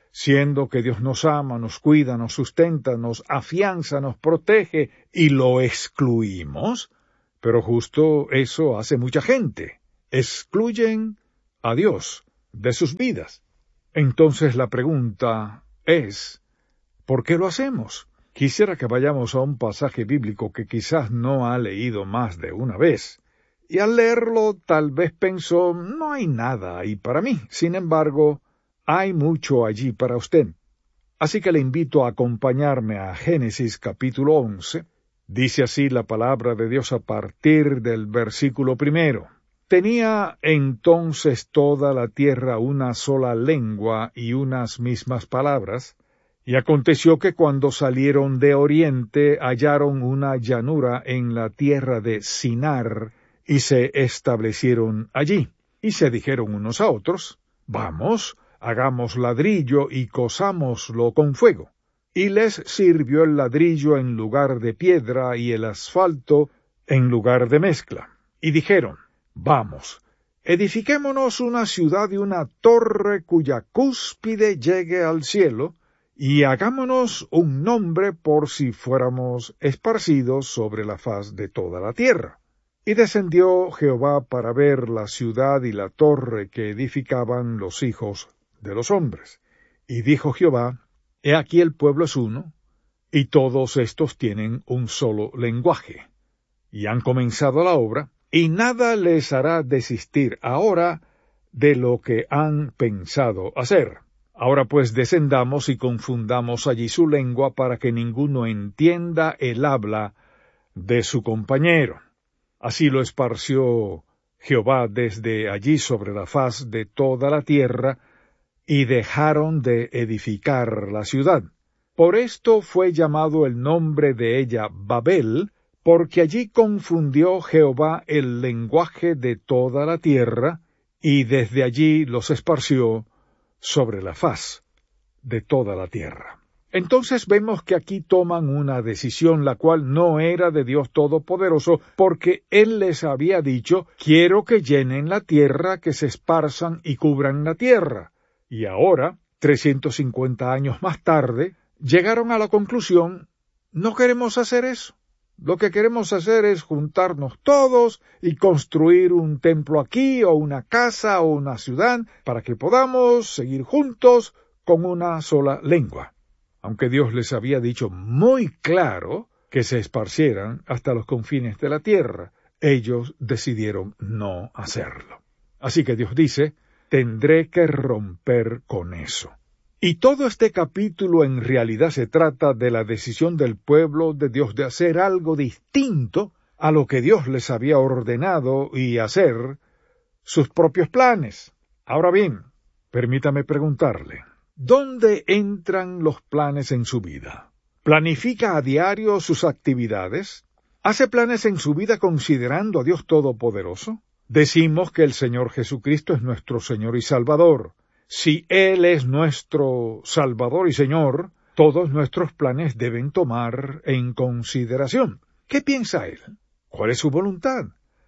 siendo que Dios nos ama, nos cuida, nos sustenta, nos afianza, nos protege, y lo excluimos? Pero justo eso hace mucha gente. Excluyen a Dios de sus vidas. Entonces la pregunta es, ¿por qué lo hacemos? Quisiera que vayamos a un pasaje bíblico que quizás no ha leído más de una vez, y al leerlo tal vez pensó, no hay nada ahí para mí. Sin embargo, hay mucho allí para usted. Así que le invito a acompañarme a Génesis capítulo once. Dice así la palabra de Dios a partir del versículo primero. Tenía entonces toda la tierra una sola lengua y unas mismas palabras, y aconteció que cuando salieron de oriente hallaron una llanura en la tierra de Sinar, y se establecieron allí. Y se dijeron unos a otros, vamos, hagamos ladrillo y cosámoslo con fuego. Y les sirvió el ladrillo en lugar de piedra y el asfalto en lugar de mezcla. Y dijeron, vamos, edifiquémonos una ciudad y una torre cuya cúspide llegue al cielo, y hagámonos un nombre por si fuéramos esparcidos sobre la faz de toda la tierra. Y descendió Jehová para ver la ciudad y la torre que edificaban los hijos de los hombres. Y dijo Jehová, he aquí el pueblo es uno, y todos estos tienen un solo lenguaje. Y han comenzado la obra, y nada les hará desistir ahora de lo que han pensado hacer. Ahora pues descendamos y confundamos allí su lengua para que ninguno entienda el habla de su compañero. Así lo esparció Jehová desde allí sobre la faz de toda la tierra, y dejaron de edificar la ciudad. Por esto fue llamado el nombre de ella Babel, porque allí confundió Jehová el lenguaje de toda la tierra, y desde allí los esparció sobre la faz de toda la tierra. Entonces vemos que aquí toman una decisión la cual no era de Dios Todopoderoso, porque Él les había dicho, quiero que llenen la tierra, que se esparzan y cubran la tierra. Y ahora, trescientos cincuenta años más tarde, llegaron a la conclusión, no queremos hacer eso. Lo que queremos hacer es juntarnos todos y construir un templo aquí, o una casa, o una ciudad, para que podamos seguir juntos con una sola lengua. Aunque Dios les había dicho muy claro que se esparcieran hasta los confines de la tierra, ellos decidieron no hacerlo. Así que Dios dice, tendré que romper con eso. Y todo este capítulo en realidad se trata de la decisión del pueblo de Dios de hacer algo distinto a lo que Dios les había ordenado y hacer sus propios planes. Ahora bien, permítame preguntarle, ¿dónde entran los planes en su vida? ¿Planifica a diario sus actividades? ¿Hace planes en su vida considerando a Dios Todopoderoso? Decimos que el Señor Jesucristo es nuestro Señor y Salvador. Si Él es nuestro Salvador y Señor, todos nuestros planes deben tomar en consideración. ¿Qué piensa Él? ¿Cuál es su voluntad?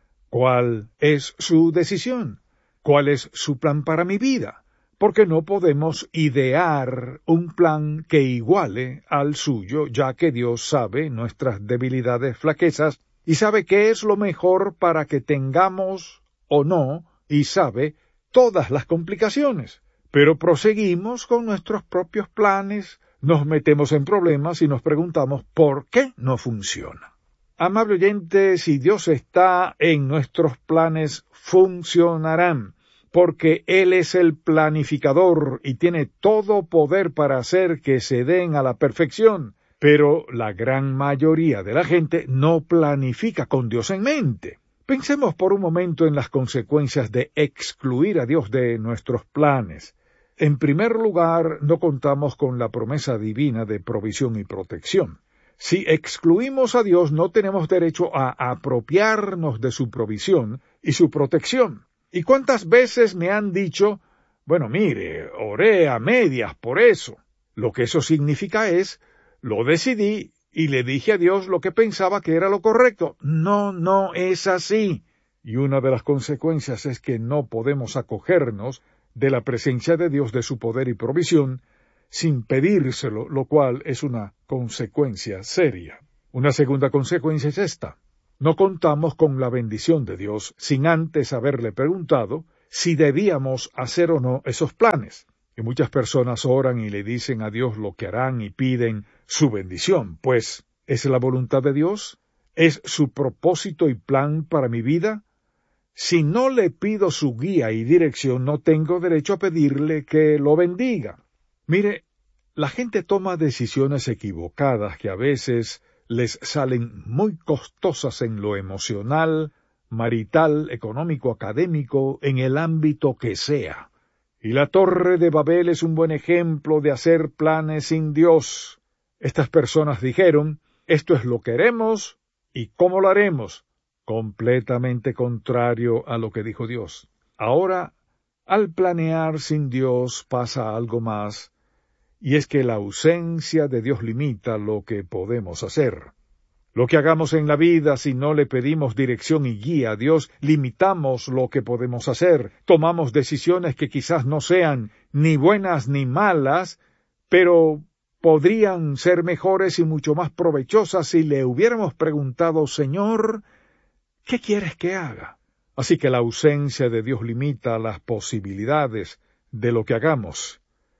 ¿Cuál es su decisión? ¿Cuál es su plan para mi vida? Porque no podemos idear un plan que iguale al suyo, ya que Dios sabe nuestras debilidades, flaquezas, y sabe qué es lo mejor para que tengamos o no, y sabe todas las complicaciones. Pero proseguimos con nuestros propios planes, nos metemos en problemas y nos preguntamos ¿por qué no funciona? Amable oyente, si Dios está en nuestros planes, funcionarán, porque Él es el planificador y tiene todo poder para hacer que se den a la perfección, pero la gran mayoría de la gente no planifica con Dios en mente. Pensemos por un momento en las consecuencias de excluir a Dios de nuestros planes. En primer lugar, no contamos con la promesa divina de provisión y protección. Si excluimos a Dios, no tenemos derecho a apropiarnos de su provisión y su protección. ¿Y cuántas veces me han dicho, bueno, mire, oré a medias por eso? Lo que eso significa es, lo decidí y le dije a Dios lo que pensaba que era lo correcto. No, no es así. Y una de las consecuencias es que no podemos acogernos de la presencia de Dios, de su poder y provisión, sin pedírselo, lo cual es una consecuencia seria. Una segunda consecuencia es esta. No contamos con la bendición de Dios sin antes haberle preguntado si debíamos hacer o no esos planes. Y muchas personas oran y le dicen a Dios lo que harán y piden su bendición. Pues, ¿es la voluntad de Dios? ¿Es su propósito y plan para mi vida? Si no le pido su guía y dirección, no tengo derecho a pedirle que lo bendiga. Mire, la gente toma decisiones equivocadas que a veces les salen muy costosas en lo emocional, marital, económico, académico, en el ámbito que sea. Y la Torre de Babel es un buen ejemplo de hacer planes sin Dios. Estas personas dijeron, esto es lo que haremos y cómo lo haremos, completamente contrario a lo que dijo Dios. Ahora, al planear sin Dios pasa algo más, y es que la ausencia de Dios limita lo que podemos hacer. Lo que hagamos en la vida, si no le pedimos dirección y guía a Dios, limitamos lo que podemos hacer. Tomamos decisiones que quizás no sean ni buenas ni malas, pero podrían ser mejores y mucho más provechosas si le hubiéramos preguntado, Señor, ¿qué quieres que haga? Así que la ausencia de Dios limita las posibilidades de lo que hagamos.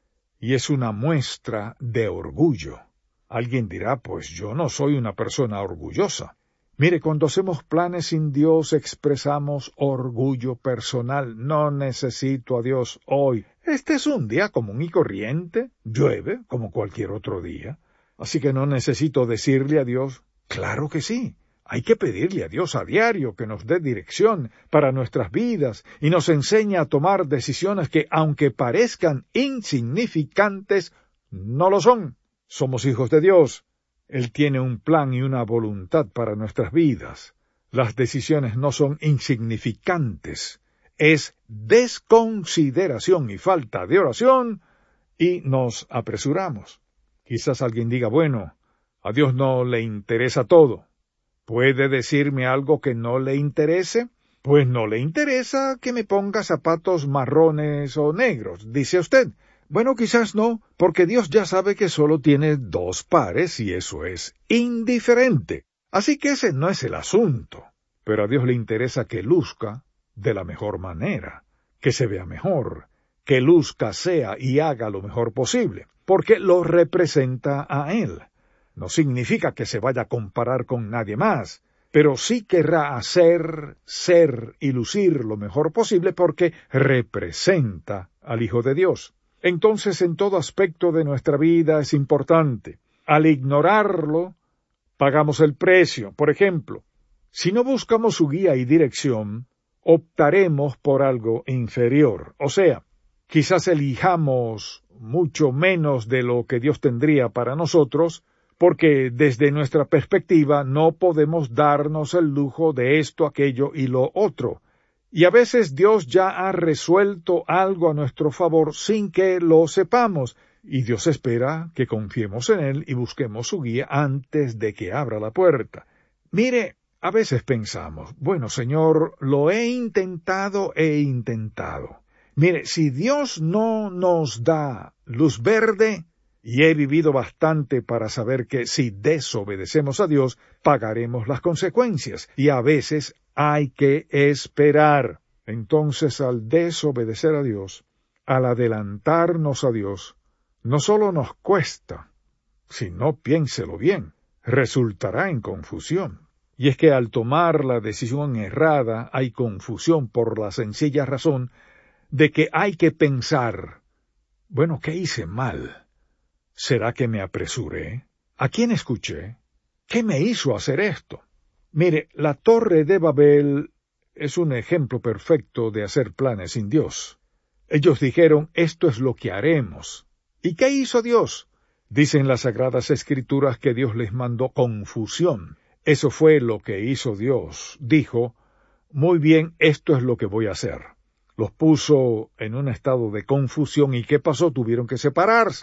Y es una muestra de orgullo. Alguien dirá, pues yo no soy una persona orgullosa. Mire, cuando hacemos planes sin Dios expresamos orgullo personal. No necesito a Dios hoy. Este es un día común y corriente. Llueve como cualquier otro día. Así que no necesito decirle a Dios, claro que sí. Hay que pedirle a Dios a diario que nos dé dirección para nuestras vidas y nos enseñe a tomar decisiones que, aunque parezcan insignificantes, no lo son. Somos hijos de Dios. Él tiene un plan y una voluntad para nuestras vidas. Las decisiones no son insignificantes. Es desconsideración y falta de oración y nos apresuramos. Quizás alguien diga, bueno, a Dios no le interesa todo. ¿Puede decirme algo que no le interese? Pues no le interesa que me ponga zapatos marrones o negros, dice usted. Bueno, quizás no, porque Dios ya sabe que solo tiene dos pares y eso es indiferente. Así que ese no es el asunto. Pero a Dios le interesa que luzca de la mejor manera, que se vea mejor, que luzca, sea y haga lo mejor posible, porque lo representa a Él. No significa que se vaya a comparar con nadie más, pero sí querrá hacer, ser y lucir lo mejor posible porque representa al Hijo de Dios. Entonces, en todo aspecto de nuestra vida es importante. Al ignorarlo, pagamos el precio. Por ejemplo, si no buscamos su guía y dirección, optaremos por algo inferior. O sea, quizás elijamos mucho menos de lo que Dios tendría para nosotros, porque desde nuestra perspectiva no podemos darnos el lujo de esto, aquello y lo otro. Y a veces Dios ya ha resuelto algo a nuestro favor sin que lo sepamos, y Dios espera que confiemos en Él y busquemos su guía antes de que abra la puerta. Mire, a veces pensamos, bueno, Señor, lo he intentado, he intentado. Mire, si Dios no nos da luz verde, y he vivido bastante para saber que si desobedecemos a Dios, pagaremos las consecuencias, y a veces hay que esperar. Entonces, al desobedecer a Dios, al adelantarnos a Dios, no solo nos cuesta, sino piénselo bien, resultará en confusión. Y es que al tomar la decisión errada hay confusión por la sencilla razón de que hay que pensar, bueno, ¿qué hice mal? ¿Será que me apresuré? ¿A quién escuché? ¿Qué me hizo hacer esto? Mire, la Torre de Babel es un ejemplo perfecto de hacer planes sin Dios. Ellos dijeron, esto es lo que haremos. ¿Y qué hizo Dios? Dicen las Sagradas Escrituras que Dios les mandó confusión. Eso fue lo que hizo Dios. Dijo, muy bien, esto es lo que voy a hacer. Los puso en un estado de confusión y ¿qué pasó? Tuvieron que separarse.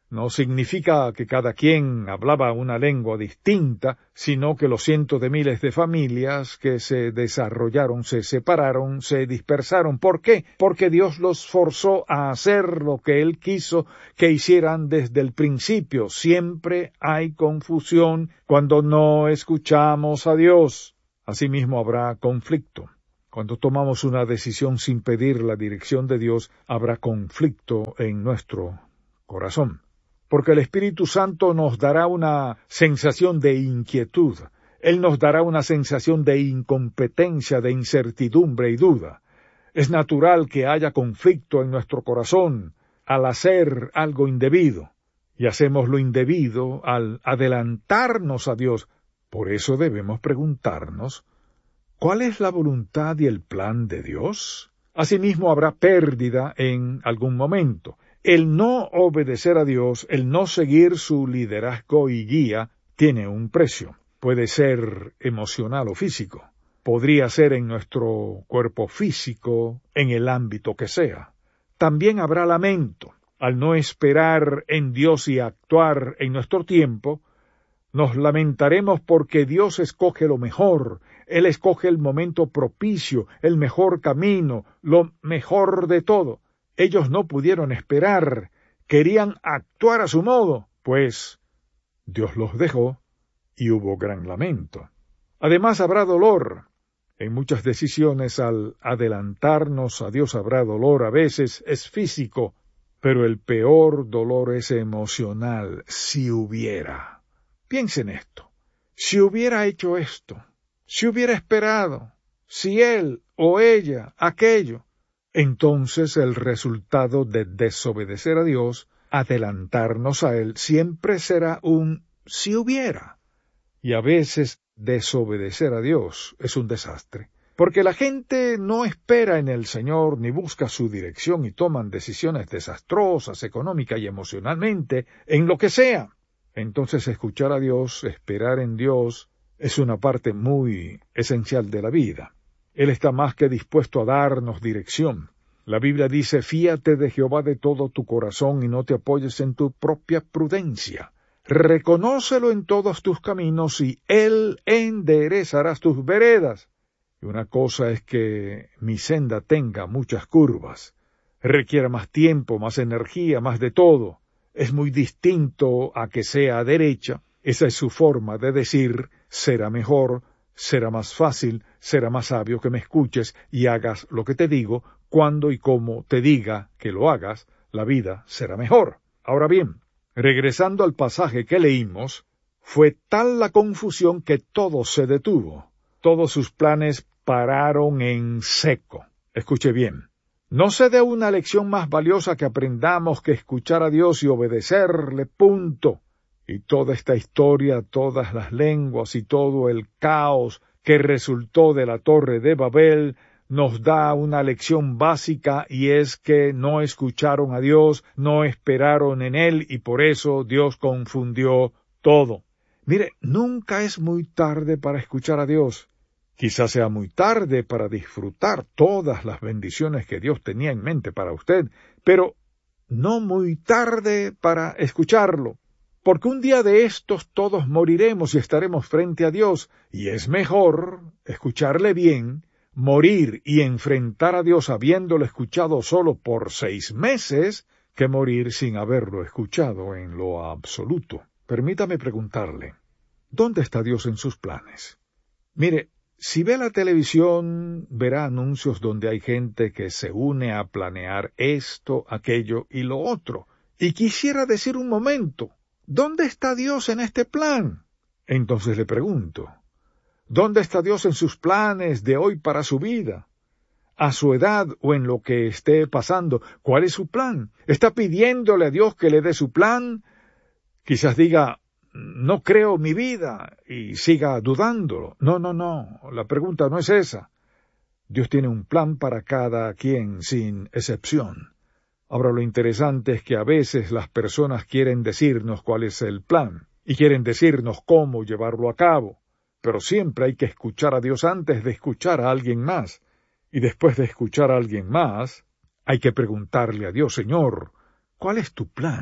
no significa que cada quien hablaba una lengua distinta, sino que los cientos de miles de familias que se desarrollaron, se separaron, se dispersaron. ¿Por qué? Porque Dios los forzó a hacer lo que Él quiso que hicieran desde el principio. Siempre hay confusión cuando no escuchamos a Dios. Asimismo habrá conflicto. Cuando tomamos una decisión sin pedir la dirección de Dios, habrá conflicto en nuestro corazón. Porque el Espíritu Santo nos dará una sensación de inquietud. Él nos dará una sensación de incompetencia, de incertidumbre y duda. Es natural que haya conflicto en nuestro corazón al hacer algo indebido. Y hacemos lo indebido al adelantarnos a Dios. Por eso debemos preguntarnos, ¿cuál es la voluntad y el plan de Dios? Asimismo habrá pérdida en algún momento. El no obedecer a Dios, el no seguir su liderazgo y guía, tiene un precio. Puede ser emocional o físico. Podría ser en nuestro cuerpo físico, en el ámbito que sea. También habrá lamento. Al no esperar en Dios y actuar en nuestro tiempo, nos lamentaremos porque Dios escoge lo mejor. Él escoge el momento propicio, el mejor camino, lo mejor de todo. Ellos no pudieron esperar, querían actuar a su modo, pues Dios los dejó y hubo gran lamento. Además habrá dolor. En muchas decisiones al adelantarnos a Dios habrá dolor, a veces es físico, pero el peor dolor es emocional, si hubiera. Piensen esto, si hubiera hecho esto, si hubiera esperado, si él o ella, aquello, entonces el resultado de desobedecer a Dios, adelantarnos a Él, siempre será un si hubiera. Y a veces desobedecer a Dios es un desastre, porque la gente no espera en el Señor ni busca su dirección y toman decisiones desastrosas económica y emocionalmente, en lo que sea. Entonces escuchar a Dios, esperar en Dios, es una parte muy esencial de la vida. Él está más que dispuesto a darnos dirección. La Biblia dice, fíate de Jehová de todo tu corazón y no te apoyes en tu propia prudencia. Reconócelo en todos tus caminos y Él enderezará tus veredas. Y una cosa es que mi senda tenga muchas curvas. Requiere más tiempo, más energía, más de todo. Es muy distinto a que sea derecha. Esa es su forma de decir, será mejor, será más fácil, será más sabio que me escuches y hagas lo que te digo, cuando y cómo te diga que lo hagas, la vida será mejor. Ahora bien, regresando al pasaje que leímos, fue tal la confusión que todo se detuvo. Todos sus planes pararon en seco. Escuche bien. No se dé una lección más valiosa que aprendamos que escuchar a Dios y obedecerle, punto. Y toda esta historia, todas las lenguas y todo el caos que resultó de la Torre de Babel nos da una lección básica y es que no escucharon a Dios, no esperaron en Él y por eso Dios confundió todo. Mire, nunca es muy tarde para escuchar a Dios. Quizás sea muy tarde para disfrutar todas las bendiciones que Dios tenía en mente para usted, pero no muy tarde para escucharlo. Porque un día de estos todos moriremos y estaremos frente a Dios, y es mejor escucharle bien, morir y enfrentar a Dios habiéndolo escuchado solo por seis meses, que morir sin haberlo escuchado en lo absoluto. Permítame preguntarle, ¿dónde está Dios en sus planes? Mire, si ve la televisión, verá anuncios donde hay gente que se une a planear esto, aquello y lo otro. Y quisiera decir un momento, ¿dónde está Dios en este plan? Entonces le pregunto, ¿dónde está Dios en sus planes de hoy para su vida? A su edad o en lo que esté pasando, ¿cuál es su plan? ¿Está pidiéndole a Dios que le dé su plan? Quizás diga, no creo mi vida y siga dudándolo. No, no, no, la pregunta no es esa. Dios tiene un plan para cada quien sin excepción. Ahora lo interesante es que a veces las personas quieren decirnos cuál es el plan y quieren decirnos cómo llevarlo a cabo, pero siempre hay que escuchar a Dios antes de escuchar a alguien más, y después de escuchar a alguien más, hay que preguntarle a Dios, Señor, ¿cuál es tu plan?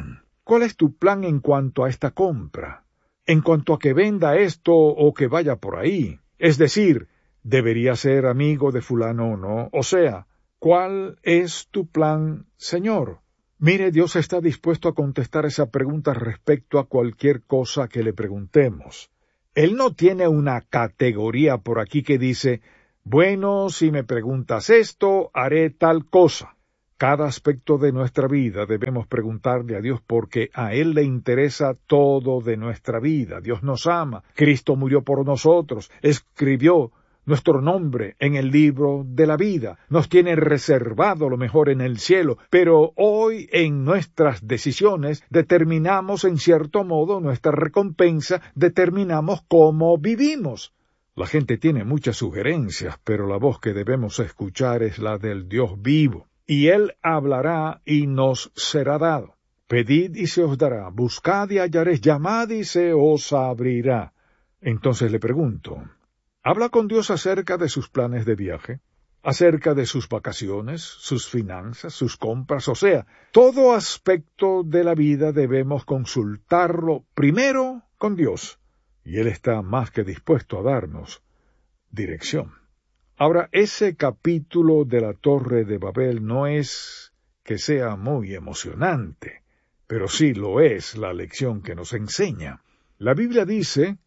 ¿Cuál es tu plan en cuanto a esta compra? En cuanto a que venda esto o que vaya por ahí. Es decir, ¿debería ser amigo de fulano o no? O sea, ¿cuál es tu plan, Señor? Mire, Dios está dispuesto a contestar esa pregunta respecto a cualquier cosa que le preguntemos. Él no tiene una categoría por aquí que dice, bueno, si me preguntas esto, haré tal cosa. Cada aspecto de nuestra vida debemos preguntarle a Dios porque a Él le interesa todo de nuestra vida. Dios nos ama, Cristo murió por nosotros, escribió nuestro nombre en el libro de la vida, nos tiene reservado lo mejor en el cielo, pero hoy en nuestras decisiones determinamos en cierto modo nuestra recompensa, determinamos cómo vivimos. La gente tiene muchas sugerencias, pero la voz que debemos escuchar es la del Dios vivo. Y Él hablará y nos será dado. Pedid y se os dará, buscad y hallaréis, llamad y se os abrirá. Entonces le pregunto, ¿habla con Dios acerca de sus planes de viaje? ¿Acerca de sus vacaciones, sus finanzas, sus compras? O sea, todo aspecto de la vida debemos consultarlo primero con Dios. Y Él está más que dispuesto a darnos dirección. Ahora, ese capítulo de la Torre de Babel no es que sea muy emocionante, pero sí lo es la lección que nos enseña. La Biblia dice,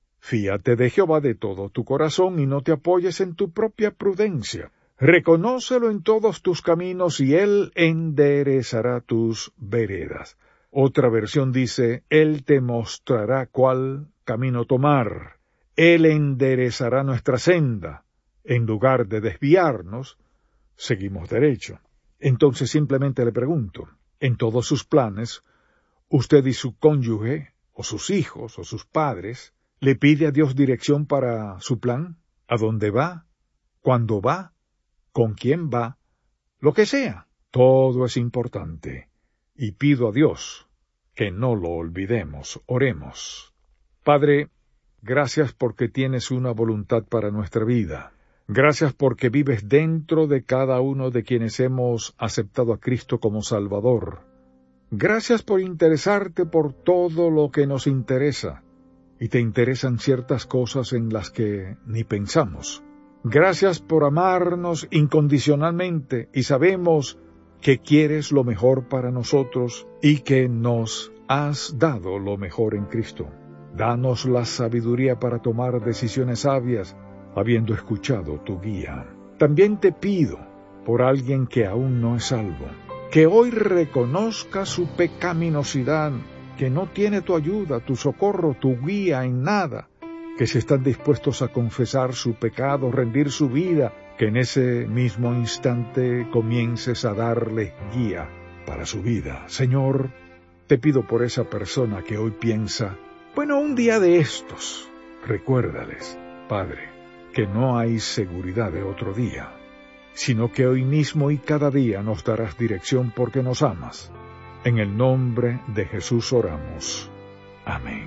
fíate de Jehová de todo tu corazón y no te apoyes en tu propia prudencia. Reconócelo en todos tus caminos y Él enderezará tus veredas. Otra versión dice, Él te mostrará cuál camino tomar. Él enderezará nuestra senda. En lugar de desviarnos, seguimos derecho. Entonces simplemente le pregunto, en todos sus planes, usted y su cónyuge, o sus hijos, o sus padres, ¿le pide a Dios dirección para su plan? ¿A dónde va? ¿Cuándo va? ¿Con quién va? Lo que sea. Todo es importante. Y pido a Dios que no lo olvidemos. Oremos. Padre, gracias porque tienes una voluntad para nuestra vida. Gracias porque vives dentro de cada uno de quienes hemos aceptado a Cristo como Salvador. Gracias por interesarte por todo lo que nos interesa, y te interesan ciertas cosas en las que ni pensamos. Gracias por amarnos incondicionalmente, y sabemos que quieres lo mejor para nosotros, y que nos has dado lo mejor en Cristo. Danos la sabiduría para tomar decisiones sabias, habiendo escuchado tu guía. También te pido por alguien que aún no es salvo, que hoy reconozca su pecaminosidad, que no tiene tu ayuda, tu socorro, tu guía en nada, que si están dispuestos a confesar su pecado, rendir su vida, que en ese mismo instante comiences a darle guía para su vida. Señor, te pido por esa persona que hoy piensa, bueno, un día de estos, recuérdales, Padre, que no hay seguridad de otro día, sino que hoy mismo y cada día nos darás dirección porque nos amas. En el nombre de Jesús oramos. Amén.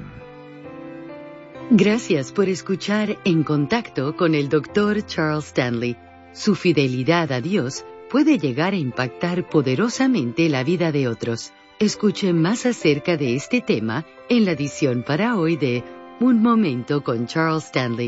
Gracias por escuchar En Contacto con el doctor Charles Stanley. Su fidelidad a Dios puede llegar a impactar poderosamente la vida de otros. Escuche más acerca de este tema en la edición para hoy de Un Momento con Charles Stanley.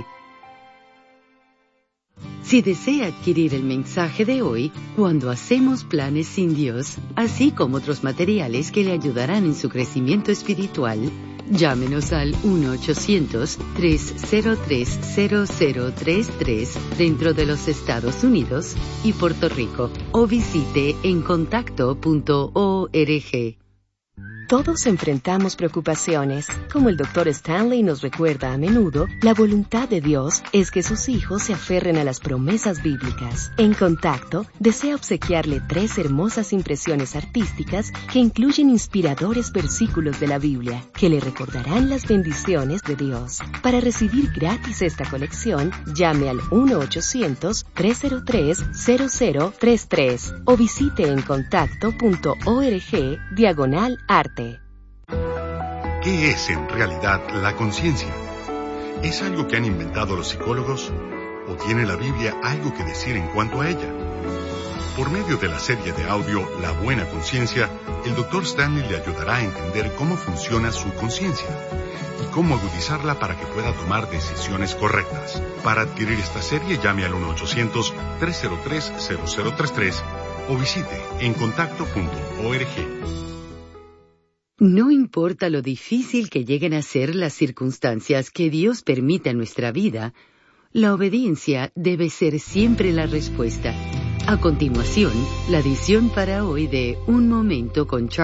Si desea adquirir el mensaje de hoy, Cuando hacemos planes sin Dios, así como otros materiales que le ayudarán en su crecimiento espiritual, llámenos al uno ochocientos, tres cero tres, cero cero tres tres dentro de los Estados Unidos y Puerto Rico o visite en contacto punto org. Todos enfrentamos preocupaciones. Como el doctor Stanley nos recuerda a menudo, la voluntad de Dios es que sus hijos se aferren a las promesas bíblicas. En Contacto, desea obsequiarle tres hermosas impresiones artísticas que incluyen inspiradores versículos de la Biblia, que le recordarán las bendiciones de Dios. Para recibir gratis esta colección, llame al uno ochocientos, tres cero tres, cero cero tres tres o visite en contacto punto org diagonal arte. ¿Qué es en realidad la conciencia? ¿Es algo que han inventado los psicólogos? ¿O tiene la Biblia algo que decir en cuanto a ella? Por medio de la serie de audio La Buena Conciencia, el doctor Stanley le ayudará a entender cómo funciona su conciencia y cómo agudizarla para que pueda tomar decisiones correctas. Para adquirir esta serie, llame al uno ochocientos, tres cero tres, cero cero tres tres o visite encontacto punto org. No importa lo difícil que lleguen a ser las circunstancias que Dios permite en nuestra vida, la obediencia debe ser siempre la respuesta. A continuación, la edición para hoy de Un Momento con Charles